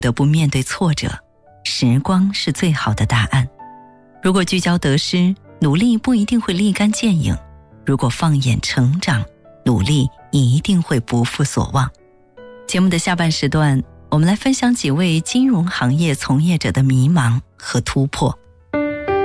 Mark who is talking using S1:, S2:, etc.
S1: 得不面对挫折，时光是最好的答案。如果聚焦得失，努力不一定会立竿见影；如果放眼成长，努力一定会不负所望。节目的下半时段，我们来分享几位金融行业从业者的迷茫和突破。